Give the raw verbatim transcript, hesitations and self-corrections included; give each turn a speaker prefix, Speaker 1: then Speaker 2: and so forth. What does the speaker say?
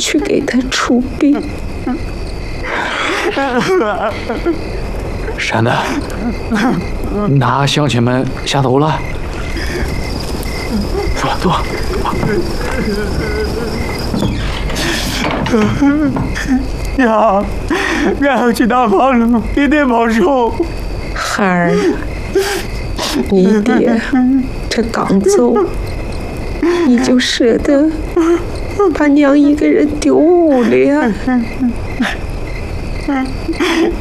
Speaker 1: 去给他出殡。
Speaker 2: 婶子，那乡亲们下楼了，坐坐。
Speaker 3: 娘，俺要去大房了，你得保重。
Speaker 1: 孩儿，你爹这刚走，你就舍得把娘一个人丢屋里啊？